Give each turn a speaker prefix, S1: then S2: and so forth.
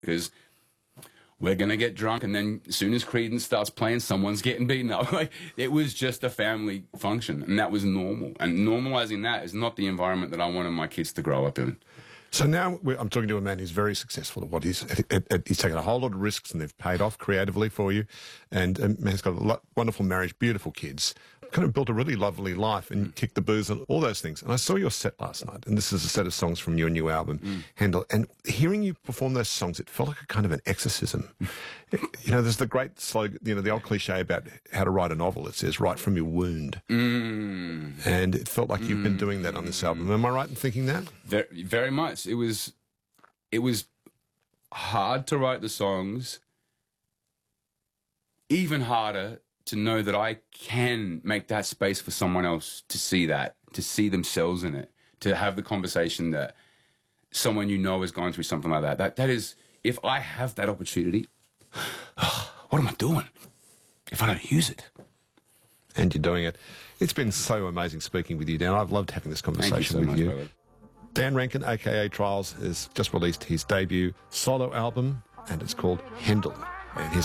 S1: because we're going to get drunk, and then as soon as Creedence starts playing, someone's getting beaten up. Like, it was just a family function, and that was normal. And normalizing that is not the environment that I wanted my kids to grow up in.
S2: So now I'm talking to a man who's very successful at what he's taken a whole lot of risks, and they've paid off creatively for you. And a man's got a wonderful marriage, beautiful kids, kind of built a really lovely life, and kicked the booze and all those things. And I saw your set last night, and this is a set of songs from your new album, Handle. And hearing you perform those songs, it felt like a kind of an exorcism. You know, there's the great slogan, you know, the old cliche about how to write a novel. It says, "Write from your wound." And it felt like you've been doing that on this album. Am I right in thinking that?
S1: Very, very much. It was hard to write the songs, even harder to know that I can make that space for someone else to see that, to see themselves in it, to have the conversation that someone you know is going through something like that. That is, if I have that opportunity, what am I doing if I don't use it?
S2: And you're doing it. It's been so amazing speaking with you, Dan. I've loved having this conversation with you.
S1: Brother.
S2: Dan Rankin, a.k.a. Trials, has just released his debut solo album, and it's called Handle. And his